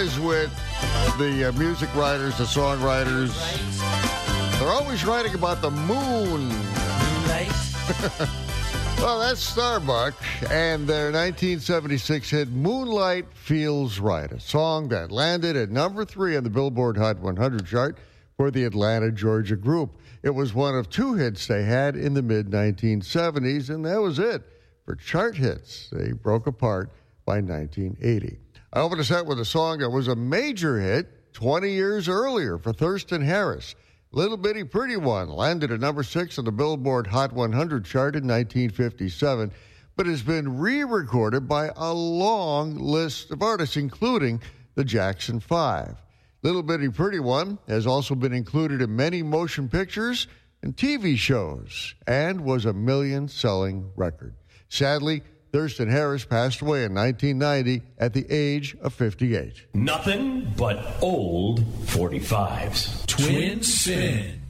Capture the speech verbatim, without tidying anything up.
is with the uh, music writers, the songwriters. They're always writing about the moon. Well, that's Starbuck and their nineteen seventy-six hit Moonlight Feels Right, a song that landed at number three on the Billboard Hot one hundred chart for the Atlanta, Georgia group. It was one of two hits they had in the mid nineteen seventies, and that was it for chart hits. They broke apart by nineteen eighty. I opened a set with a song that was a major hit twenty years earlier for Thurston Harris. Little Bitty Pretty One landed at number six on the Billboard Hot one hundred chart in nineteen fifty-seven, but has been re-recorded by a long list of artists, including the Jackson Five. Little Bitty Pretty One has also been included in many motion pictures and T V shows and was a million-selling record. Sadly, Thurston Harris passed away in nineteen ninety at the age of fifty-eight. Nothing but old forty-fives. Twin Spin.